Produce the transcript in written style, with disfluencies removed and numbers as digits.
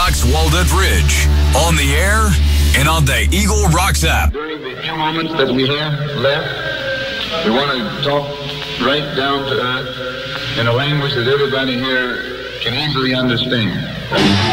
Rocks Walnut Ridge. On the air and on the Eagle Rocks app. During the few moments that we have left, we want to talk right down to earth in a language that everybody here can easily understand.